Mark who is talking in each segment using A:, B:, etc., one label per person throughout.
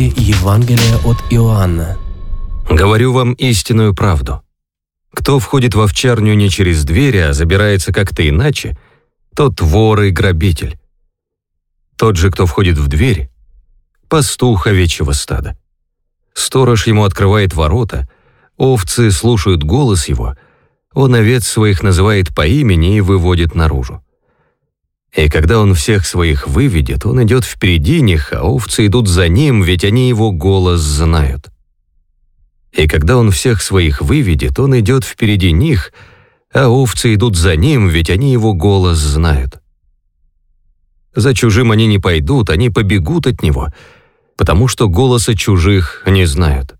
A: Книги Евангелия от Иоанна.
B: Говорю вам истинную правду. Кто входит в овчарню не через дверь, а забирается как-то иначе, тот вор и грабитель. Тот же, кто входит в дверь, пастух овечьего стада. Сторож ему открывает ворота, овцы слушают голос его, он овец своих называет по имени и выводит наружу. И когда он всех своих выведет, он идет впереди них, а овцы идут за ним, ведь они его голос знают. И когда он всех своих выведет, он идет впереди них, а овцы идут за ним, ведь они его голос знают. За чужим они не пойдут, они побегут от него, потому что голоса чужих не знают.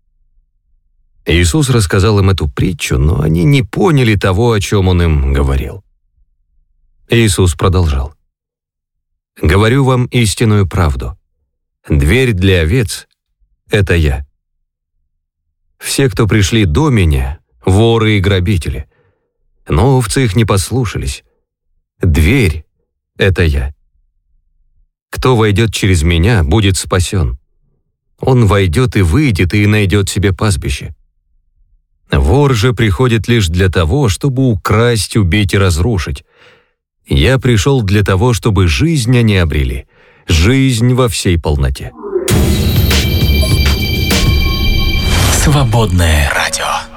B: Иисус рассказал им эту притчу, но они не поняли того, о чем он им говорил. Иисус продолжал. «Говорю вам истинную правду. Дверь для овец — это Я. Все, кто пришли до Меня, воры и грабители, но овцы их не послушались. Дверь — это Я. Кто войдет через Меня, будет спасен. Он войдет и выйдет, и найдет себе пастбище. Вор же приходит лишь для того, чтобы украсть, убить и разрушить. Я пришел для того, чтобы жизнь они обрели, жизнь во всей полноте».
A: Свободное радио.